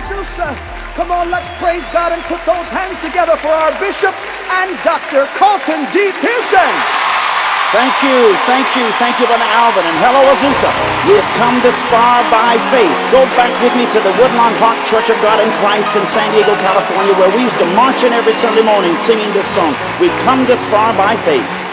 Azusa. Come on, let's praise God and put those hands together for our Bishop and Dr. Carlton D. Pearson. Thank you, Brother Alvin, and hello, Azusa. We have come this far by faith. Go back with me to the Woodlawn Park Church of God in Christ in San Diego, California, where we used to march in every Sunday morning singing this song. We've come this far by faith.